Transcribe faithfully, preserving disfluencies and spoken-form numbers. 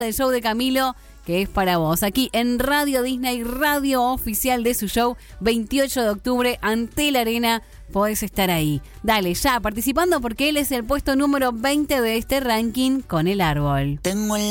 del show de Camilo, que es para vos. Aquí en Radio Disney, radio oficial de su show, veintiocho de octubre, ante la arena, podés estar ahí. Dale, ya, participando porque él es el puesto número veinte de este ranking con El Árbol. Tengo el